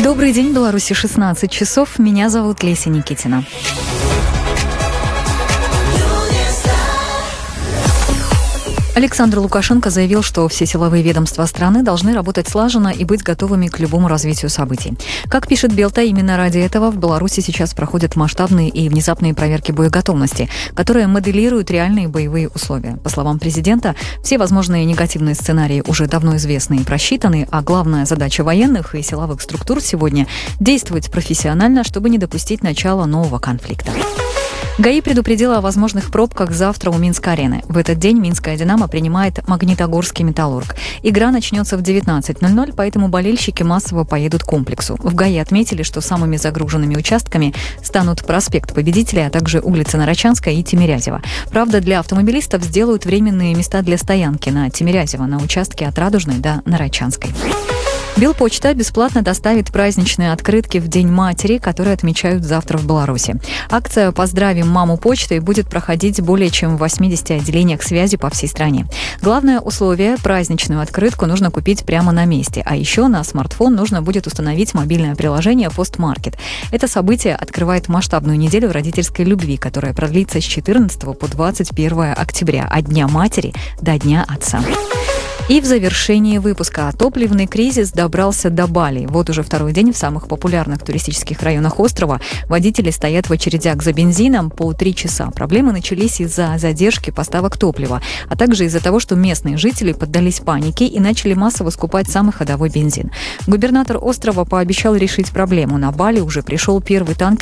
Добрый день, Беларуси, 16 часов. Меня зовут Леся Никитина. Александр Лукашенко заявил, что все силовые ведомства страны должны работать слаженно и быть готовыми к любому развитию событий. Как пишет Белта, именно ради этого в Беларуси сейчас проходят масштабные и внезапные проверки боеготовности, которые моделируют реальные боевые условия. По словам президента, все возможные негативные сценарии уже давно известны и просчитаны, а главная задача военных и силовых структур сегодня – действовать профессионально, чтобы не допустить начала нового конфликта. ГАИ предупредила о возможных пробках завтра у Минск-арены. В этот день Минская «Динамо» принимает Магнитогорский «Металлург». Игра начнется в 19:00, поэтому болельщики массово поедут к комплексу. В ГАИ отметили, что самыми загруженными участками станут проспект Победителей, а также улица Нарочанская и Тимирязева. Правда, для автомобилистов сделают временные места для стоянки на Тимирязева на участке от Радужной до Нарочанской. Белпочта бесплатно доставит праздничные открытки в День матери, которые отмечают завтра в Беларуси. Акция «Поздравим маму почтой» будет проходить более чем в 80 отделениях связи по всей стране. Главное условие – праздничную открытку нужно купить прямо на месте, а еще на смартфон нужно будет установить мобильное приложение «Постмаркет». Это событие открывает масштабную неделю родительской любви, которая продлится с 14 по 21 октября, от Дня матери до Дня отца. И в завершении выпуска топливный кризис добрался до Бали. Вот уже второй день в самых популярных туристических районах острова водители стоят в очередях за бензином по 3 часа. Проблемы начались из-за задержки поставок топлива, а также из-за того, что местные жители поддались панике и начали массово скупать самый ходовой бензин. Губернатор острова пообещал решить проблему. На Бали уже пришел первый танкер